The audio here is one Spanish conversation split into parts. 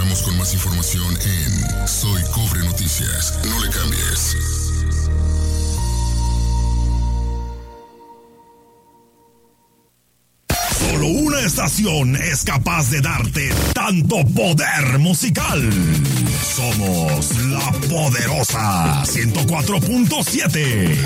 Regresamos con más información en Soy Cobre Noticias. No le cambies. Solo una estación es capaz de darte tanto poder musical. Somos la poderosa 104.7.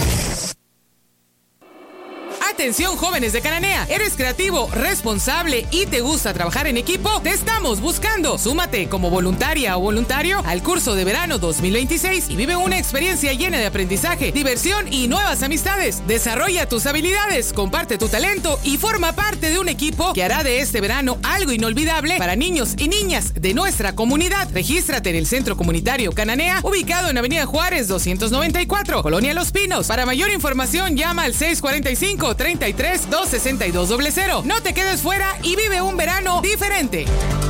Atención, jóvenes de Cananea, ¿eres creativo, responsable y te gusta trabajar en equipo? Te estamos buscando. Súmate como voluntaria o voluntario al curso de verano 2026 y vive una experiencia llena de aprendizaje, diversión y nuevas amistades. Desarrolla tus habilidades, comparte tu talento y forma parte de un equipo que hará de este verano algo inolvidable para niños y niñas de nuestra comunidad. Regístrate en el Centro Comunitario Cananea, ubicado en Avenida Juárez 294, Colonia Los Pinos. Para mayor información, llama al 645-33-26200. No te quedes fuera y vive un verano diferente.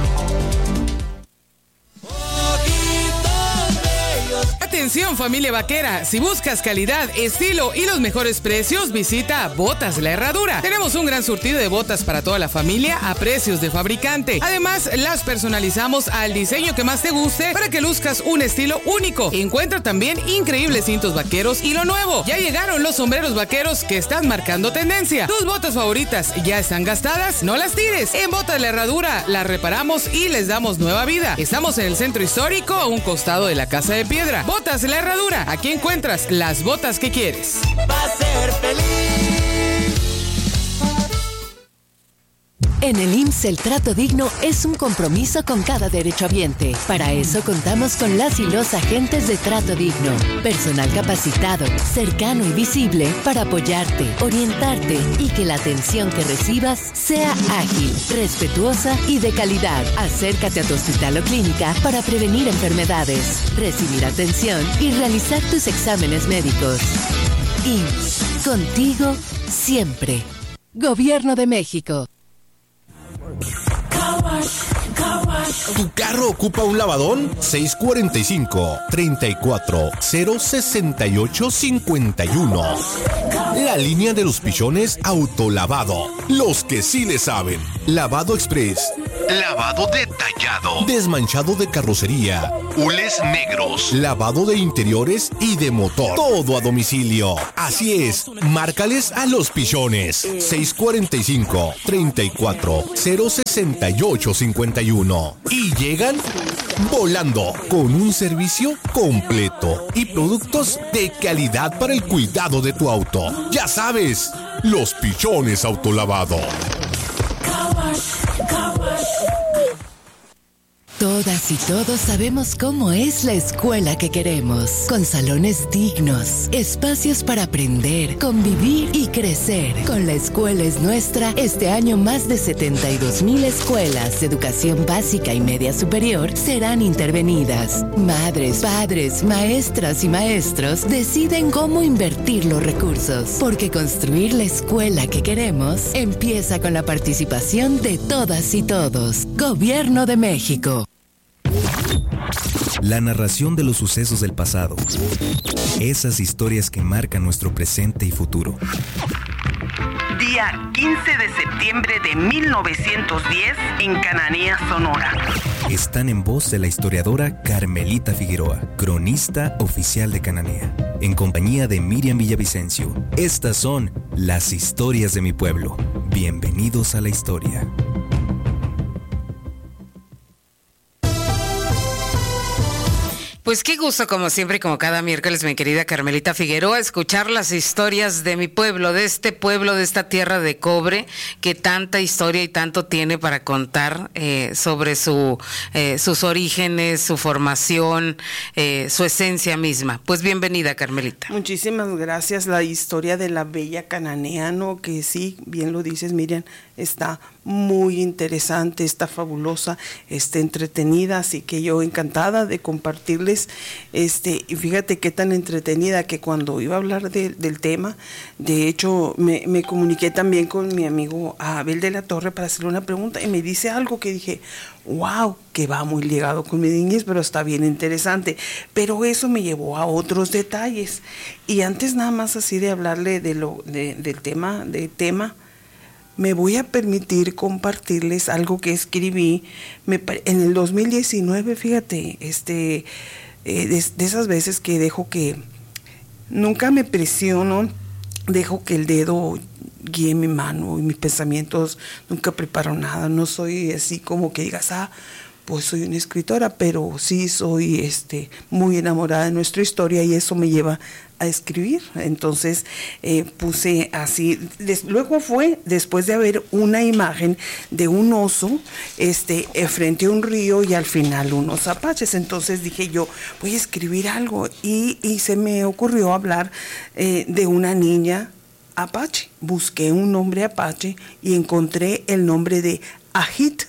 Atención, familia vaquera, si buscas calidad, estilo y los mejores precios, visita Botas La Herradura. Tenemos un gran surtido de botas para toda la familia a precios de fabricante. Además, las personalizamos al diseño que más te guste para que luzcas un estilo único. Encuentra también increíbles cintos vaqueros y lo nuevo. Ya llegaron los sombreros vaqueros que están marcando tendencia. ¿Tus botas favoritas ya están gastadas? No las tires. En Botas La Herradura las reparamos y les damos nueva vida. Estamos en el centro histórico a un costado de la Casa de Piedra. Botas La Herradura, aquí encuentras las botas que quieres. Va a ser feliz. En el IMSS el trato digno es un compromiso con cada derechohabiente. Para eso contamos con las y los agentes de trato digno. Personal capacitado, cercano y visible para apoyarte, orientarte y que la atención que recibas sea ágil, respetuosa y de calidad. Acércate a tu hospital o clínica para prevenir enfermedades, recibir atención y realizar tus exámenes médicos. IMSS, contigo siempre. Gobierno de México. ¿Tu carro ocupa un lavadón? 645-34-068-51. La línea de los pichones autolavado. Los que sí le saben. Lavado express. Lavado detallado. Desmanchado de carrocería. Hules negros. Lavado de interiores y de motor. Todo a domicilio. Así es. Márcales a los pichones. 645-34-068-51. Y llegan volando con un servicio completo y productos de calidad para el cuidado de tu auto. Ya sabes, los pichones autolavado. Todas y todos sabemos cómo es la escuela que queremos, con salones dignos, espacios para aprender, convivir y crecer. Con La Escuela es Nuestra, este año más de 72,000 escuelas de educación básica y media superior serán intervenidas. Madres, padres, maestras y maestros deciden cómo invertir los recursos, porque construir la escuela que queremos empieza con la participación de todas y todos. Gobierno de México. La narración de los sucesos del pasado. Esas historias que marcan nuestro presente y futuro. Día 15 de septiembre de 1910 en Cananea, Sonora. Están en voz de la historiadora Carmelita Figueroa, cronista oficial de Cananea, en compañía de Miriam Villavicencio. Estas son las historias de mi pueblo. Bienvenidos a la historia. Pues qué gusto, como siempre, como cada miércoles, mi querida Carmelita Figueroa, escuchar las historias de mi pueblo, de esta tierra de cobre, que tanta historia y tanto tiene para contar sobre sus orígenes, su formación, su esencia misma. Pues bienvenida, Carmelita. Muchísimas gracias. La historia de la bella Cananea, ¿no? Que sí, bien lo dices, Miriam, está muy interesante, está fabulosa, está entretenida, así que yo encantada de compartirles, y fíjate qué tan entretenida que cuando iba a hablar del tema, de hecho me comuniqué también con mi amigo Abel de la Torre para hacerle una pregunta y me dice algo que dije, wow, que va muy ligado con mi niñez, pero está bien interesante, pero eso me llevó a otros detalles, y antes nada más así de hablarle del tema, me voy a permitir compartirles algo que escribí en el 2019, fíjate, de esas veces que dejo que, nunca me presiono, dejo que el dedo guíe mi mano y mis pensamientos, nunca preparo nada, no soy así como que digas, pues soy una escritora, pero sí soy muy enamorada de nuestra historia y eso me lleva a escribir. Entonces puse así, luego fue después de haber una imagen de un oso frente a un río y al final unos apaches. Entonces dije yo, voy a escribir algo y se me ocurrió hablar de una niña apache. Busqué un nombre apache y encontré el nombre de Ajit,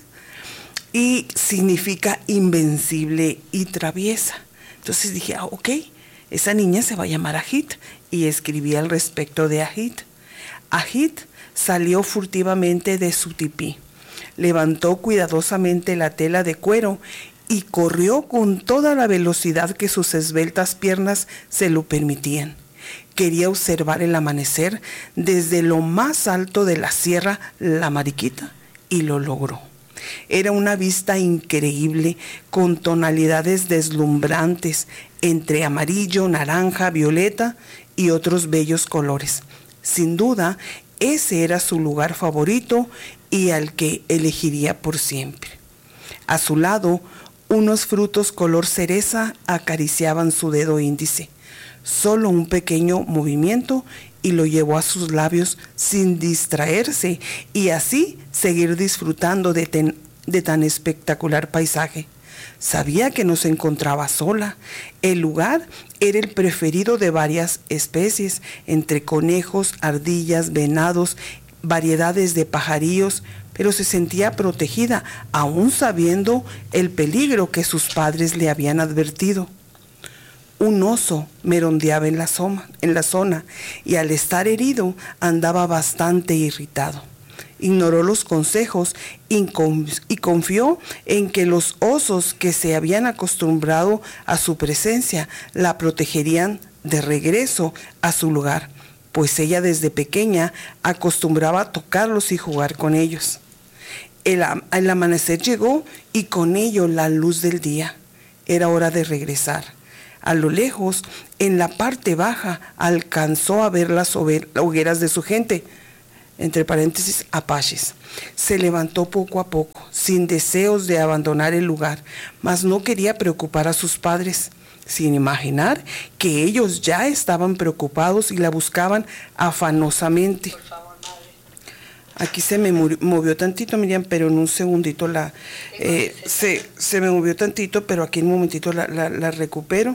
y significa invencible y traviesa. Entonces dije, ok, esa niña se va a llamar Ajit, y escribí al respecto de Ajit. Ajit salió furtivamente de su tipí, levantó cuidadosamente la tela de cuero y corrió con toda la velocidad que sus esbeltas piernas se lo permitían. Quería observar el amanecer desde lo más alto de la Sierra La Mariquita, y lo logró. Era una vista increíble, con tonalidades deslumbrantes, entre amarillo, naranja, violeta y otros bellos colores. Sin duda, ese era su lugar favorito y al que elegiría por siempre. A su lado, unos frutos color cereza acariciaban su dedo índice. Solo un pequeño movimiento y lo llevó a sus labios sin distraerse y así seguir disfrutando de tan espectacular paisaje. Sabía que no se encontraba sola. El lugar era el preferido de varias especies, entre conejos, ardillas, venados, variedades de pajarillos, pero se sentía protegida, aún sabiendo el peligro que sus padres le habían advertido. Un oso merodeaba en la zona y al estar herido andaba bastante irritado. Ignoró los consejos y confió en que los osos que se habían acostumbrado a su presencia la protegerían de regreso a su lugar, pues ella desde pequeña acostumbraba a tocarlos y jugar con ellos. El amanecer llegó y con ello la luz del día. Era hora de regresar. A lo lejos, en la parte baja, alcanzó a ver las hogueras de su gente, entre paréntesis, apaches. Se levantó poco a poco, sin deseos de abandonar el lugar, mas no quería preocupar a sus padres, sin imaginar que ellos ya estaban preocupados y la buscaban afanosamente. Aquí se me movió tantito, Miriam, pero en un segundito se me movió tantito, pero aquí en un momentito la recupero.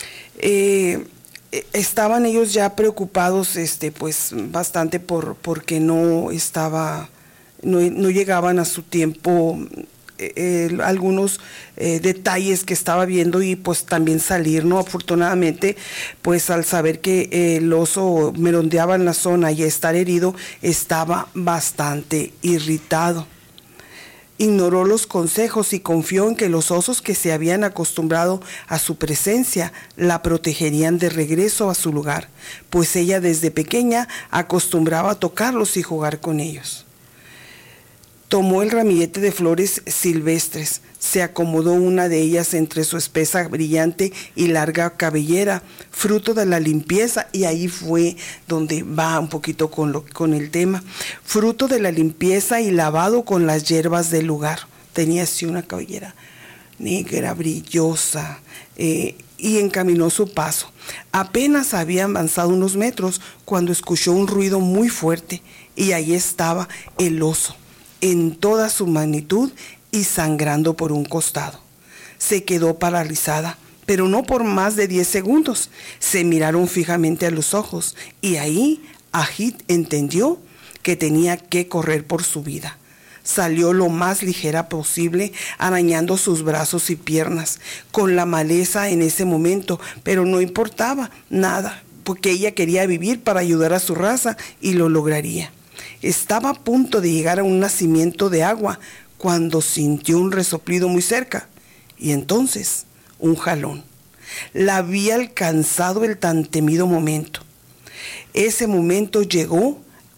Estaban ellos ya preocupados, pues bastante porque no llegaban a su tiempo algunos detalles que estaba viendo y pues también salir, ¿no? Afortunadamente, pues al saber que el oso merodeaba en la zona y estar herido, estaba bastante irritado. Ignoró los consejos y confió en que los osos que se habían acostumbrado a su presencia la protegerían de regreso a su lugar, pues ella desde pequeña acostumbraba a tocarlos y jugar con ellos. Tomó el ramillete de flores silvestres, se acomodó una de ellas entre su espesa, brillante y larga cabellera, fruto de la limpieza, y ahí fue donde va un poquito con el tema, fruto de la limpieza y lavado con las hierbas del lugar. Tenía así una cabellera negra, brillosa, y encaminó su paso. Apenas había avanzado unos metros cuando escuchó un ruido muy fuerte, y ahí estaba el oso, en toda su magnitud y sangrando por un costado. Se quedó paralizada, pero no por más de 10 segundos. Se miraron fijamente a los ojos y ahí Ajit entendió que tenía que correr por su vida. Salió lo más ligera posible, arañando sus brazos y piernas, con la maleza en ese momento, pero no importaba nada, porque ella quería vivir para ayudar a su raza y lo lograría. Estaba a punto de llegar a un nacimiento de agua cuando sintió un resoplido muy cerca y entonces un jalón. La había alcanzado el tan temido momento. Ese momento llegó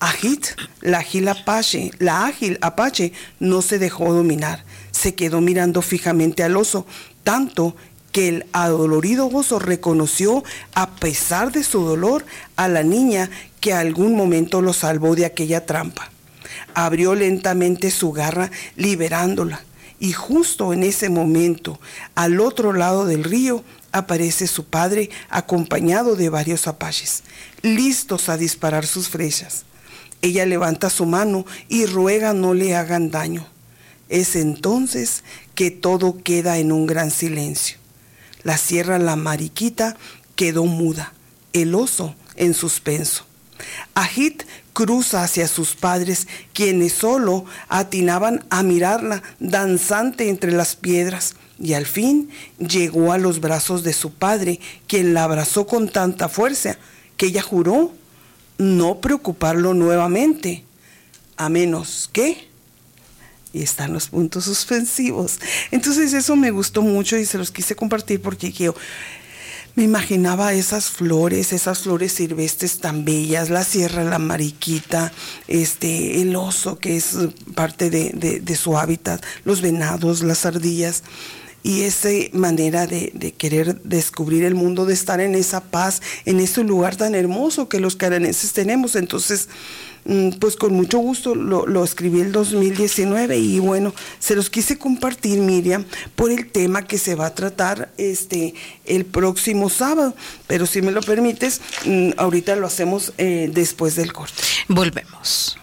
Ajit, la ágil Apache, no se dejó dominar. Se quedó mirando fijamente al oso, tanto que el adolorido oso reconoció, a pesar de su dolor, a la niña que algún momento lo salvó de aquella trampa. Abrió lentamente su garra, liberándola, y justo en ese momento, al otro lado del río, aparece su padre acompañado de varios apaches, listos a disparar sus flechas. Ella levanta su mano y ruega no le hagan daño. Es entonces que todo queda en un gran silencio. La sierra La Mariquita quedó muda, el oso en suspenso. Ajit cruza hacia sus padres, quienes solo atinaban a mirarla danzante entre las piedras, y al fin llegó a los brazos de su padre, quien la abrazó con tanta fuerza que ella juró no preocuparlo nuevamente, a menos que... Y están los puntos suspensivos. Entonces eso me gustó mucho y se los quise compartir porque yo me imaginaba esas flores silvestres tan bellas, la sierra La Mariquita, el oso que es parte de su hábitat, los venados, las ardillas, y esa manera de querer descubrir el mundo, de estar en esa paz, en ese lugar tan hermoso que los cananeses tenemos. Entonces, pues con mucho gusto lo escribí el 2019 y bueno, se los quise compartir, Miriam, por el tema que se va a tratar el próximo sábado, pero si me lo permites, ahorita lo hacemos después del corte. Volvemos.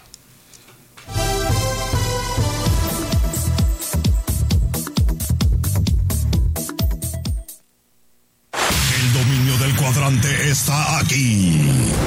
El dominio del cuadrante está aquí.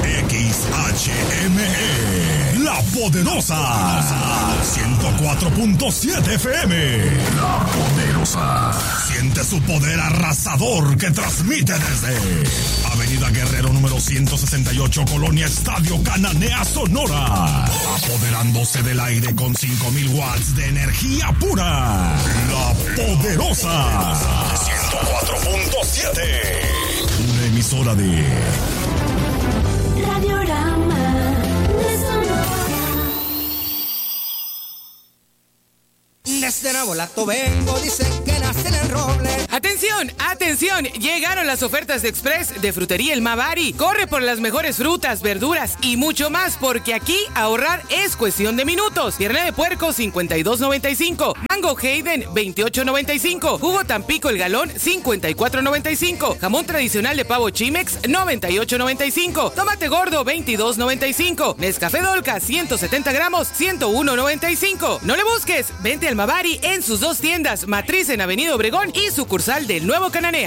XHME, La Poderosa. 104.7 FM. La Poderosa. Siente su poder arrasador que transmite desde Avenida Guerrero número 168, Colonia Estadio Cananea, Sonora. Apoderándose del aire con 5,000 watts de energía pura. La Poderosa. 104.7. Una emisora de Radiorama de Sonora. Desde Nabolato vengo, dicen que nace en el roble. ¡Atención! ¡Atención! Llegaron las ofertas de Express de Frutería El Mavari. Corre por las mejores frutas, verduras y mucho más, porque aquí ahorrar es cuestión de minutos. Pierna de puerco, 52.95. Mango Hayden, 28.95. Jugo Tampico el galón, 54.95. Jamón tradicional de pavo Chimex, 98.95. Tomate gordo, 22.95. Nescafé Dolca, 170 gramos, 101.95. No le busques, vente al Mavari en sus dos tiendas, matriz en Avenida Obregón y sucursal del Nuevo Cananea.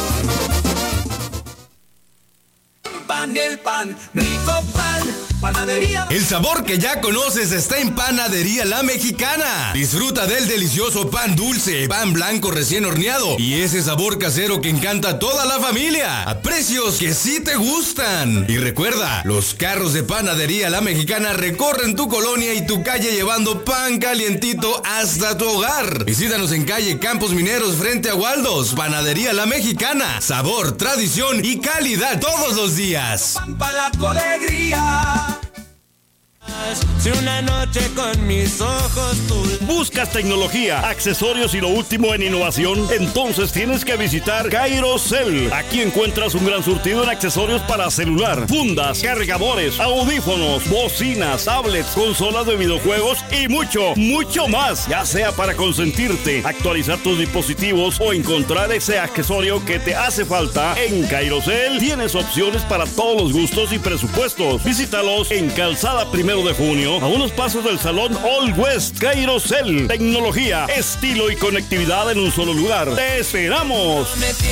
El pan, rico pan, panadería. El sabor que ya conoces está en Panadería La Mexicana. Disfruta del delicioso pan dulce, pan blanco recién horneado y ese sabor casero que encanta a toda la familia, a precios que sí te gustan. Y recuerda, los carros de Panadería La Mexicana recorren tu colonia y tu calle llevando pan calientito hasta tu hogar. Visítanos en calle Campos Mineros frente a Waldos. Panadería La Mexicana, sabor, tradición y calidad todos los días. Pan para tu alegría. Si una noche con mis ojos tú... ¿Buscas tecnología, accesorios y lo último en innovación? Entonces tienes que visitar Cairocel. Aquí encuentras un gran surtido en accesorios para celular, fundas, cargadores, audífonos, bocinas, tablets, consolas de videojuegos y mucho, mucho más. Ya sea para consentirte, actualizar tus dispositivos o encontrar ese accesorio que te hace falta, en Cairocel tienes opciones para todos los gustos y presupuestos. Visítalos en Calzada 1 de Junio, a unos pasos del Salón All West. Cairocel, tecnología, estilo y conectividad en un solo lugar. ¡Te esperamos!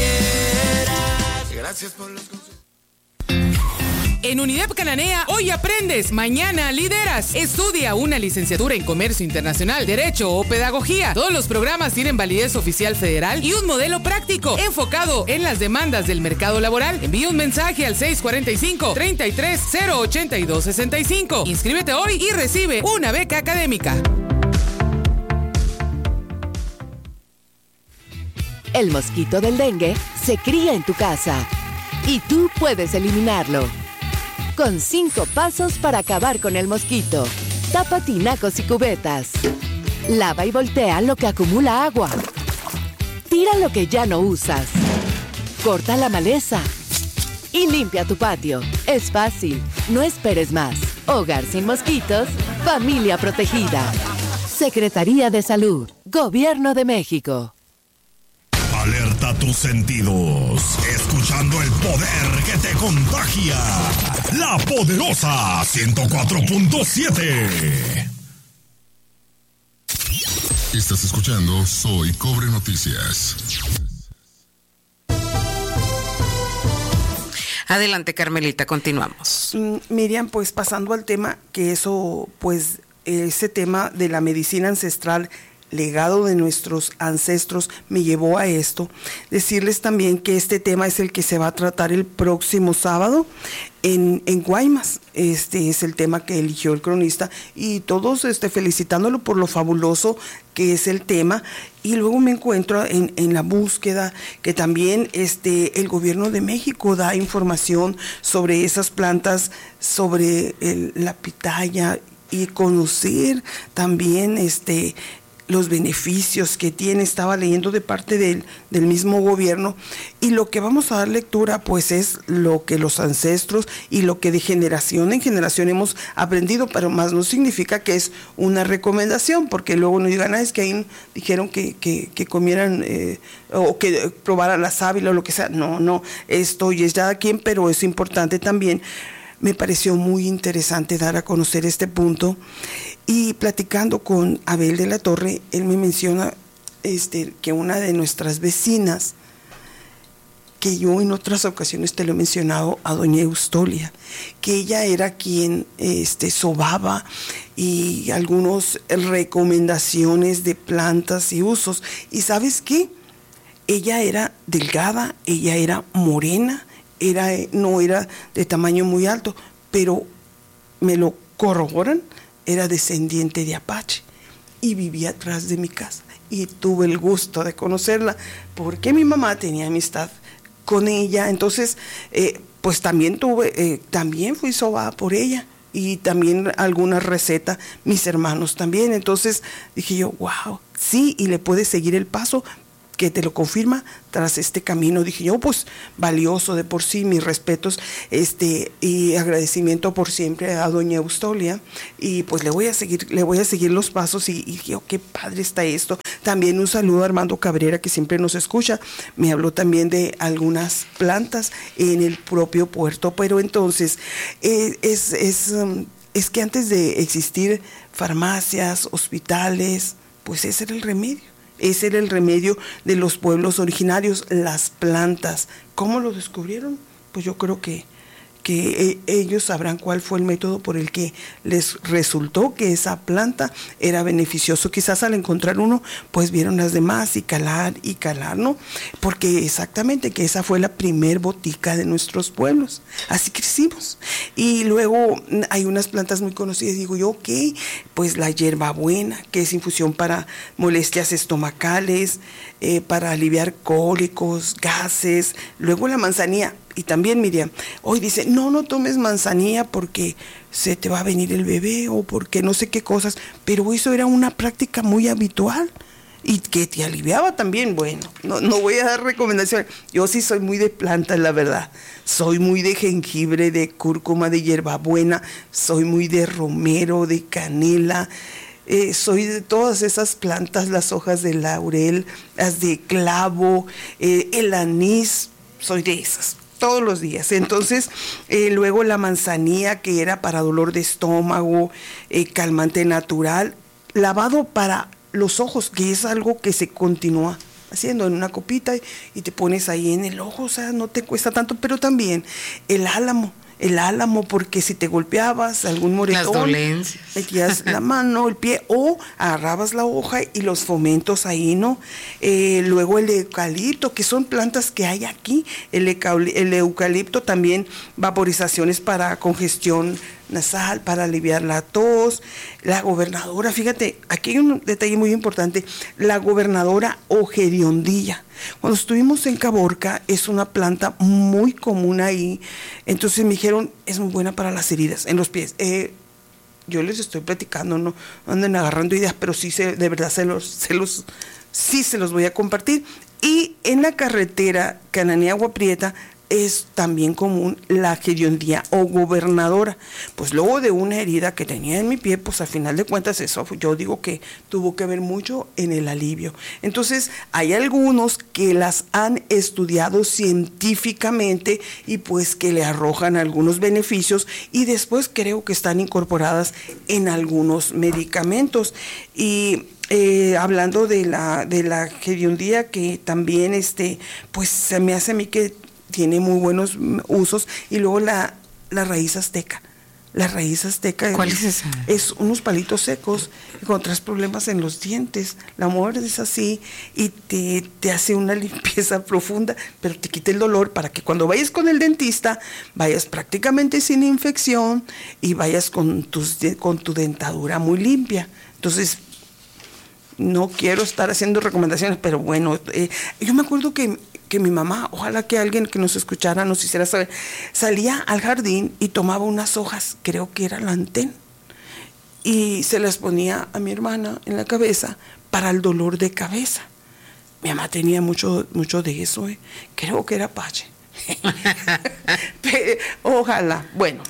Gracias por los consejos. En UNIDEP Cananea, hoy aprendes, mañana lideras. Estudia una licenciatura en Comercio Internacional, Derecho o Pedagogía. Todos los programas tienen validez oficial federal y un modelo práctico enfocado en las demandas del mercado laboral. Envía un mensaje al 645-33-082-65. Inscríbete hoy y recibe una beca académica. El mosquito del dengue se cría en tu casa y tú puedes eliminarlo. con 5 pasos para acabar con el mosquito. Tapa tinacos y cubetas. Lava y voltea lo que acumula agua. Tira lo que ya no usas. Corta la maleza. Y limpia tu patio. Es fácil. No esperes más. Hogar sin mosquitos. Familia protegida. Secretaría de Salud. Gobierno de México. Alerta tus sentidos, escuchando el poder que te contagia. La Poderosa 104.7. Estás escuchando Soy Cobre Noticias. Adelante, Carmelita, continuamos. Miriam, pues pasando al tema, que eso, pues ese tema de la medicina ancestral, legado de nuestros ancestros, me llevó a esto. Decirles también que este tema es el que se va a tratar el próximo sábado en Guaymas. Este es el tema que eligió el cronista y todos felicitándolo por lo fabuloso que es el tema. Y luego me encuentro en la búsqueda que también el gobierno de México da información sobre esas plantas, sobre la pitaya, y conocer también los beneficios que tiene. Estaba leyendo de parte del mismo gobierno, y lo que vamos a dar lectura pues es lo que los ancestros y lo que de generación en generación hemos aprendido, pero más no significa que es una recomendación, porque luego no digan, es que ahí dijeron que comieran o que probaran la sábila o lo que sea. No, esto y es ya de quien, pero es importante también. Me pareció muy interesante dar a conocer este punto, y platicando con Abel de la Torre, él me menciona que una de nuestras vecinas, que yo en otras ocasiones te lo he mencionado, a doña Eustolia, que ella era quien sobaba y algunas recomendaciones de plantas y usos. ¿Y sabes qué? Ella era delgada, ella era morena, no era de tamaño muy alto, pero me lo corroboran, era descendiente de Apache y vivía atrás de mi casa, y tuve el gusto de conocerla porque mi mamá tenía amistad con ella. Entonces pues también fui sobada por ella, y también alguna receta, mis hermanos también. Entonces dije yo, wow, sí, y le puedes seguir el paso que te lo confirma tras este camino. Dije yo, pues valioso de por sí, mis respetos y agradecimiento por siempre a doña Eustolia, y pues le voy a seguir los pasos, y dije, oh, qué padre está esto. También un saludo a Armando Cabrera, que siempre nos escucha. Me habló también de algunas plantas en el propio puerto. Pero entonces es que antes de existir farmacias, hospitales, pues ese era el remedio. Ese era el remedio de los pueblos originarios, las plantas. ¿Cómo lo descubrieron? Pues yo creo que ellos sabrán cuál fue el método por el que les resultó que esa planta era beneficioso. Quizás al encontrar uno, pues vieron las demás y calar, ¿no? Porque exactamente que esa fue la primer botica de nuestros pueblos. Así crecimos. Y luego hay unas plantas muy conocidas, digo yo, ok, pues la hierbabuena, que es infusión para molestias estomacales, para aliviar cólicos, gases. Luego la manzanilla. Y también, Miriam, hoy dice, no tomes manzanilla porque se te va a venir el bebé o porque no sé qué cosas, pero eso era una práctica muy habitual y que te aliviaba también. Bueno, no voy a dar recomendaciones, yo sí soy muy de plantas, la verdad, soy muy de jengibre, de cúrcuma, de hierbabuena, soy muy de romero, de canela, soy de todas esas plantas, las hojas de laurel, las de clavo, el anís, soy de esas. Todos los días. Entonces, luego la manzanilla, que era para dolor de estómago, calmante natural, lavado para los ojos, que es algo que se continúa haciendo en una copita y te pones ahí en el ojo, o sea, no te cuesta tanto. Pero también el álamo, porque si te golpeabas algún moretón, las dolencias, metías la mano, el pie, o agarrabas la hoja y los fomentos ahí, ¿no? Luego el eucalipto, que son plantas que hay aquí. El eucalipto también, vaporizaciones para congestión nasal para aliviar la tos. La gobernadora, fíjate, aquí hay un detalle muy importante, la gobernadora ojeriondilla. Cuando estuvimos en Caborca, es una planta muy común ahí, entonces me dijeron, es muy buena para las heridas en los pies. Yo les estoy platicando, no anden agarrando ideas, pero sí, de verdad se los voy a compartir. Y en la carretera Cananea-Agua Prieta es también común la geriondía o gobernadora. Pues luego de una herida que tenía en mi pie, pues al final de cuentas eso yo digo que tuvo que ver mucho en el alivio. Entonces hay algunos que las han estudiado científicamente y pues que le arrojan algunos beneficios y después creo que están incorporadas en algunos medicamentos. Y hablando de la geriondía, que también pues se me hace a mí que tiene muy buenos usos. Y luego la raíz azteca. La raíz azteca. ¿Cuál es esa? Es unos palitos secos y cuando traes problemas en los dientes, la muerdes así y te hace una limpieza profunda, pero te quita el dolor para que cuando vayas con el dentista vayas prácticamente sin infección y vayas con tu dentadura muy limpia. Entonces, no quiero estar haciendo recomendaciones, pero bueno, yo me acuerdo que mi mamá, ojalá que alguien que nos escuchara nos hiciera saber, salía al jardín y tomaba unas hojas, creo que era lantén, y se las ponía a mi hermana en la cabeza para el dolor de cabeza. Mi mamá tenía mucho de eso, creo que era pache. Ojalá. Bueno,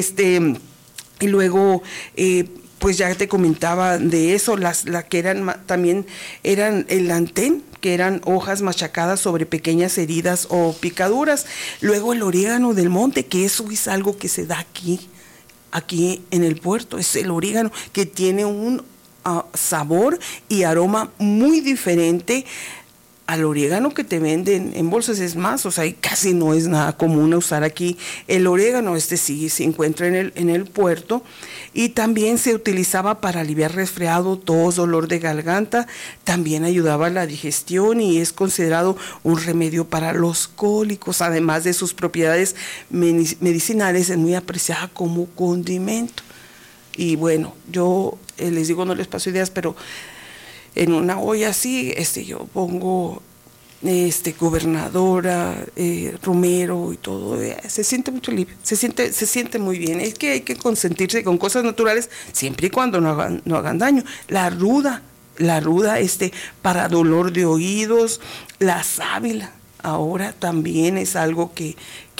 y luego pues ya te comentaba de eso, las que también eran el lantén, que eran hojas machacadas sobre pequeñas heridas o picaduras. Luego el orégano del monte, que eso es algo que se da aquí en el puerto, es el orégano, que tiene un sabor y aroma muy diferente al orégano que te venden en bolsas. Es más, o sea, casi no es nada común usar aquí el orégano. Sí se encuentra en el puerto, y también se utilizaba para aliviar resfriado, tos, dolor de garganta. También ayudaba a la digestión y es considerado un remedio para los cólicos. Además de sus propiedades medicinales, es muy apreciada como condimento. Y bueno, yo les digo, no les paso ideas, pero en una olla así, yo pongo gobernadora, romero y todo, se siente mucho alivio, se siente muy bien. Es que hay que consentirse con cosas naturales siempre y cuando no hagan daño. La ruda para dolor de oídos, la sábila ahora también es algo que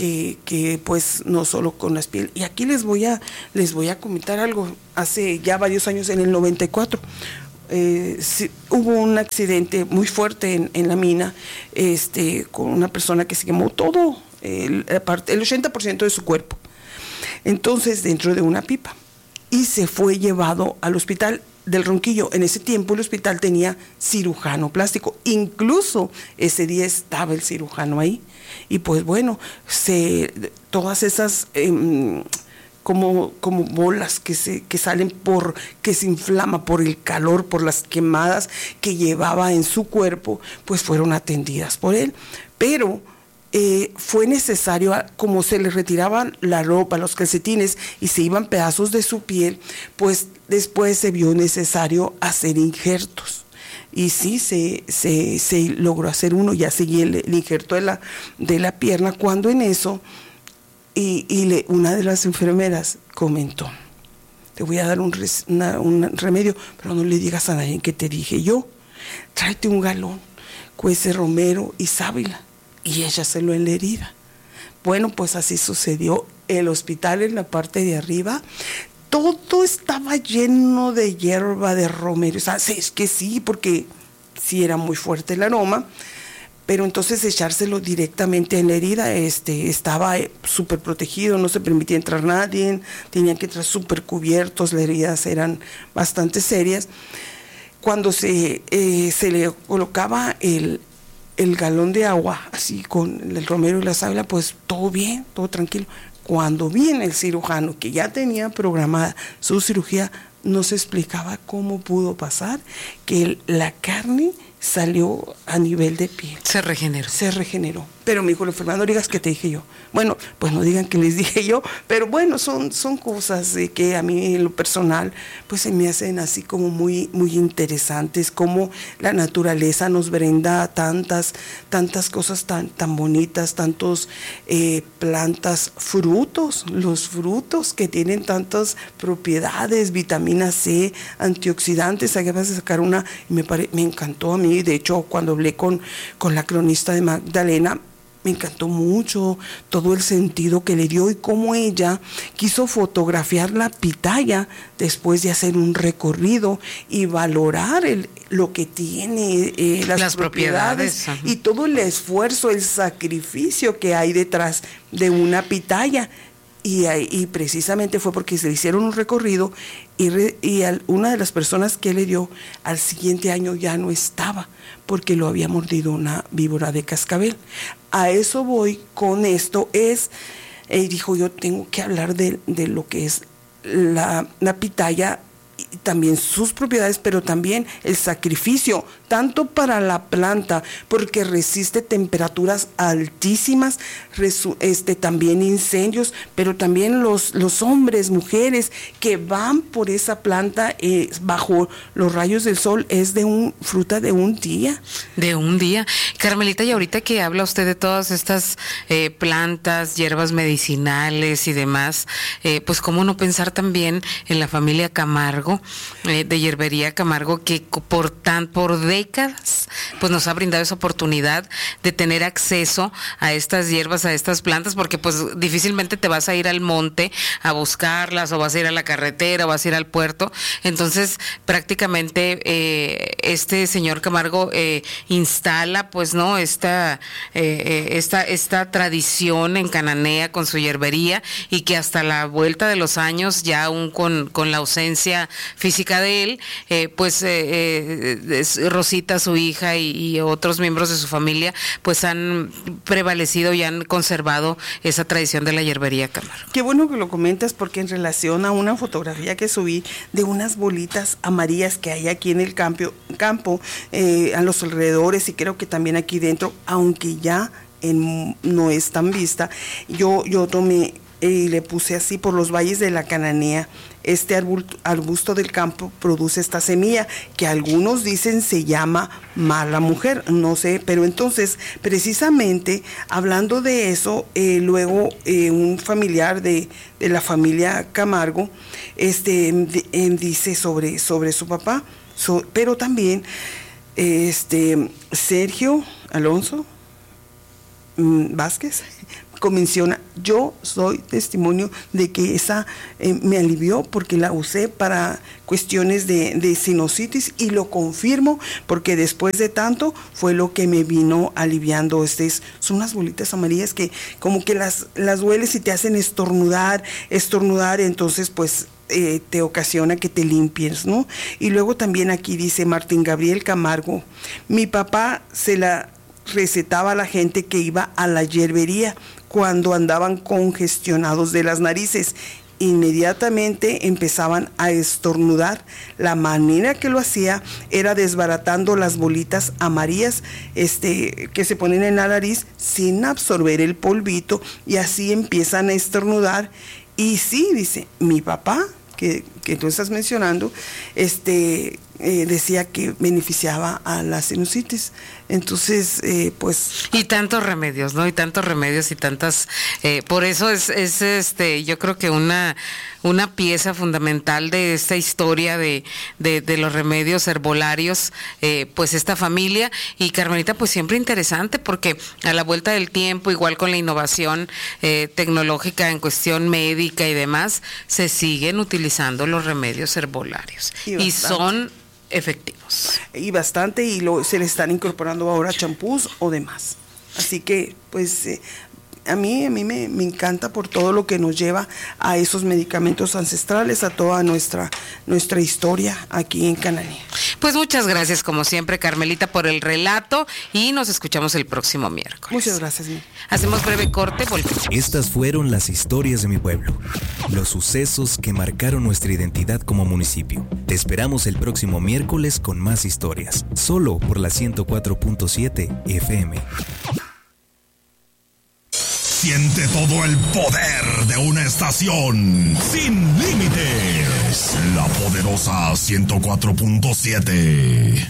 pues no solo con las pieles. Y aquí les voy a comentar algo. Hace ya varios años, en el 94, hubo un accidente muy fuerte en la mina, con una persona que se quemó todo, el 80% de su cuerpo. Entonces, dentro de una pipa, y se fue llevado al hospital del Ronquillo. En ese tiempo el hospital tenía cirujano plástico, incluso ese día estaba el cirujano ahí. Y pues bueno, todas esas como bolas que salen que se inflama por el calor, por las quemadas que llevaba en su cuerpo, pues fueron atendidas por él. Pero fue necesario, como se le retiraban la ropa, los calcetines, y se iban pedazos de su piel, pues después se vio necesario hacer injertos. Y sí, se logró hacer uno, ya seguí el injerto de la pierna, cuando en eso, una de las enfermeras comentó: te voy a dar un remedio, pero no le digas a nadie que te dije yo. Tráete un galón, cuece romero y sábila, y échaselo en la herida. Bueno, pues así sucedió. El hospital, en la parte de arriba, todo estaba lleno de hierba, de romero. O sea, es que sí, porque sí era muy fuerte el aroma. Pero entonces echárselo directamente en la herida, estaba súper protegido, no se permitía entrar nadie, tenían que entrar súper cubiertos, las heridas eran bastante serias. Cuando se le colocaba el galón de agua, así con el romero y la sábila, pues todo bien, todo tranquilo. Cuando viene el cirujano, que ya tenía programada su cirugía, no se explicaba cómo pudo pasar que la carne salió a nivel de piel. Se regeneró. Pero me dijo la enfermera, no digas que te dije yo. Bueno, pues no digan que les dije yo, pero bueno, son cosas que a mí en lo personal, pues se me hacen así como muy, muy interesantes, como la naturaleza nos brinda tantas cosas tan bonitas, tantos plantas, frutos, los frutos que tienen tantas propiedades, vitamina C, antioxidantes. Acabas de sacar una, y me encantó a mí. De hecho, cuando hablé con la cronista de Magdalena, me encantó mucho todo el sentido que le dio y cómo ella quiso fotografiar la pitaya después de hacer un recorrido y valorar lo que tiene, las propiedades y todo el esfuerzo, el sacrificio que hay detrás de una pitaya. Y precisamente fue porque se le hicieron un recorrido y una de las personas que le dio al siguiente año ya no estaba porque lo había mordido una víbora de cascabel. A eso voy con esto, dijo, yo tengo que hablar de lo que es la pitaya, y también sus propiedades, pero también el sacrificio, tanto para la planta, porque resiste temperaturas altísimas, también incendios, pero también los hombres, mujeres que van por esa planta bajo los rayos del sol, es fruta de un día. De un día. Carmelita, y ahorita que habla usted de todas estas plantas, hierbas medicinales y demás, pues cómo no pensar también en la familia Camargo, de Hierbería Camargo, que por décadas pues nos ha brindado esa oportunidad de tener acceso a estas hierbas, a estas plantas, porque pues difícilmente te vas a ir al monte a buscarlas, o vas a ir a la carretera, o vas a ir al puerto. Entonces prácticamente este señor Camargo instala pues no esta tradición en Cananea con su hierbería, y que hasta la vuelta de los años, ya aún con la ausencia física de él, Rosita, su hija, y otros miembros de su familia, pues han prevalecido y han conservado esa tradición de la hierbería Camargo. Qué bueno que lo comentas, porque en relación a una fotografía que subí de unas bolitas amarillas que hay aquí en el campo, a los alrededores, y creo que también aquí dentro, aunque ya no es tan vista, yo tomé y le puse así: por los valles de la Cananea, este arbusto del campo produce esta semilla que algunos dicen se llama mala mujer, no sé, pero entonces precisamente hablando de eso, luego un familiar de la familia Camargo dice sobre su papá, pero también Sergio Alonso Vázquez menciona: yo soy testimonio de que esa me alivió, porque la usé para cuestiones de sinusitis, y lo confirmo porque después de tanto fue lo que me vino aliviando. Son unas bolitas amarillas que como que las hueles y te hacen estornudar, entonces pues te ocasiona que te limpies, ¿no? Y luego también aquí dice Martín Gabriel Camargo: mi papá se la recetaba a la gente que iba a la hierbería cuando andaban congestionados de las narices. Inmediatamente empezaban a estornudar. La manera que lo hacía era desbaratando las bolitas amarillas que se ponen en la nariz sin absorber el polvito, y así empiezan a estornudar. Y sí, dice, mi papá, que tú estás mencionando, decía que beneficiaba a la sinusitis. Entonces, pues... Y tantos remedios, ¿no? Y tantos remedios y tantas... por eso es yo creo que una pieza fundamental de esta historia de los remedios herbolarios, pues esta familia. Y Carmelita, pues siempre interesante, porque a la vuelta del tiempo, igual con la innovación tecnológica en cuestión médica y demás, se siguen utilizando los remedios herbolarios. Y son efectivos. Y bastante, y se le están incorporando ahora champús o demás. Así que, pues, a mí me encanta por todo lo que nos lleva a esos medicamentos ancestrales, a toda nuestra historia aquí en Cananea. Pues muchas gracias, como siempre, Carmelita, por el relato, y nos escuchamos el próximo miércoles. Muchas gracias. Hacemos breve corte, volvemos. Estas fueron las historias de mi pueblo, los sucesos que marcaron nuestra identidad como municipio. Te esperamos el próximo miércoles con más historias, solo por la 104.7 FM. Siente todo el poder de una estación sin límites. La Poderosa 104.7.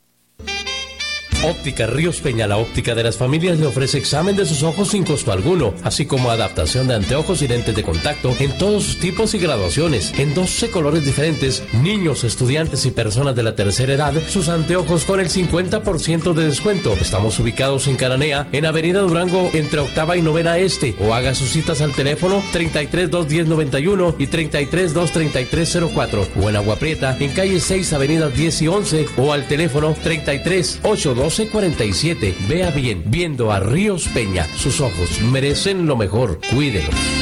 Óptica Ríos Peña, la óptica de las familias, le ofrece examen de sus ojos sin costo alguno, así como adaptación de anteojos y lentes de contacto en todos sus tipos y graduaciones, en 12 colores diferentes, niños, estudiantes y personas de la tercera edad, sus anteojos con el 50% de descuento. Estamos ubicados en Cananea, en Avenida Durango, entre Octava y Novena Este, o haga sus citas al teléfono 33-210-91 y 33-233-04, o en Agua Prieta, en calle 6, Avenidas 10 y 11, o al teléfono 33-812-47. Vea bien, viendo a Ríos Peña. Sus ojos merecen lo mejor. Cuídelos.